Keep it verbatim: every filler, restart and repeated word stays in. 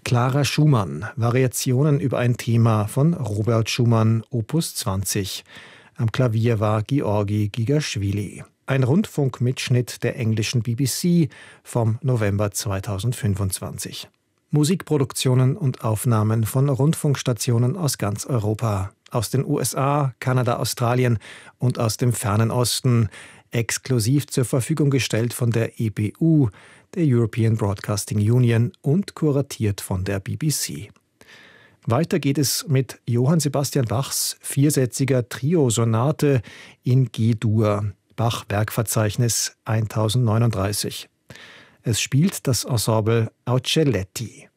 Clara Schumann, Variationen über ein Thema von Robert Schumann, Opus zwanzig. Am Klavier war Georgi Gigaschwili. Ein Rundfunkmitschnitt der englischen B B C vom November zweitausendfünfundzwanzig. Musikproduktionen und Aufnahmen von Rundfunkstationen aus ganz Europa, aus den U S A, Kanada, Australien und aus dem fernen Osten, exklusiv zur Verfügung gestellt von der E B U, der European Broadcasting Union, und kuratiert von der B B C. Weiter geht es mit Johann Sebastian Bachs viersätziger Trio-Sonate in G-Dur, Bach-Werkverzeichnis tausendneununddreißig. Es spielt das Ensemble Aucelletti.